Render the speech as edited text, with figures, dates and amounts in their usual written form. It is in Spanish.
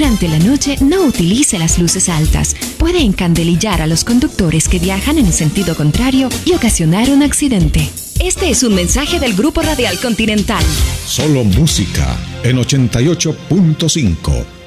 Durante la noche no utilice las luces altas. Puede encandelillar a los conductores que viajan en sentido contrario y ocasionar un accidente. Este es un mensaje del Grupo Radial Continental. Solo música en 88.5.